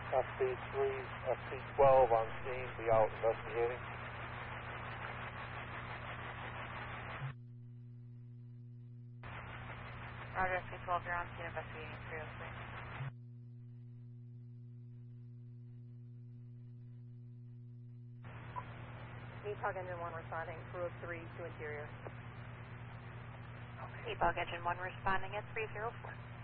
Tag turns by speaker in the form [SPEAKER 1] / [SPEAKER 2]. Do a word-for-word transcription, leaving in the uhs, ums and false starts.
[SPEAKER 1] F P three, F P twelve on scene, be out investigating.
[SPEAKER 2] Roger, F P twelve, you're on scene investigating three oh three.
[SPEAKER 3] Epoch Engine one responding, crew of three to interior.
[SPEAKER 2] Epoch Engine one responding at three oh four.